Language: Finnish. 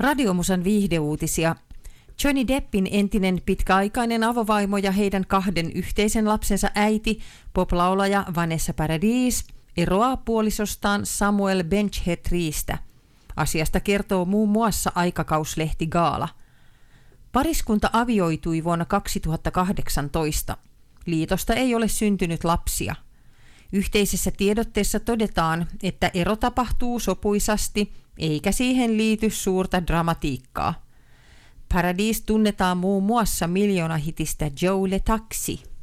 Radiomusan viihdeuutisia. Johnny Deppin entinen pitkäaikainen avovaimo ja heidän 2 yhteisen lapsensa äiti, pop-laulaja Vanessa Paradis, eroaa puolisostaan Samuel Benchettriestä. Asiasta kertoo muun muassa aikakauslehti Gaala. Pariskunta avioitui vuonna 2018. Liitosta ei ole syntynyt lapsia. Yhteisessä tiedotteessa todetaan, että ero tapahtuu sopuisasti, eikä siihen liity suurta dramatiikkaa. Paradis tunnetaan muun muassa miljoonahitistä Joe Le Taxi.